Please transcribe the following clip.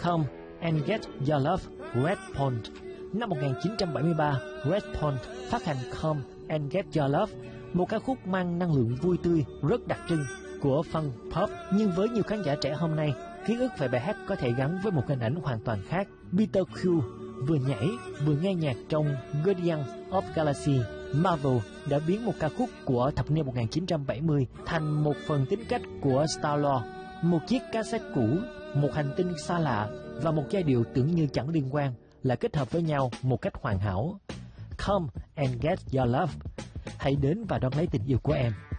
Come and Get Your Love, Red Pond. Năm 1973, Red Pond phát hành Come and Get Your Love, một ca khúc mang năng lượng vui tươi, rất đặc trưng của funk pop. Nhưng với nhiều khán giả trẻ hôm nay, ký ức về bài hát có thể gắn với một hình ảnh hoàn toàn khác. Peter Quill vừa nhảy vừa nghe nhạc trong Guardians of Galaxy. Marvel đã biến một ca khúc của thập niên 1970 thành một phần tính cách của Star-Lord. Một chiếc cassette cũ, một hành tinh xa lạ và một giai điệu tưởng như chẳng liên quan lại kết hợp với nhau một cách hoàn hảo. Come and Get Your Love. Hãy đến và đón lấy tình yêu của em.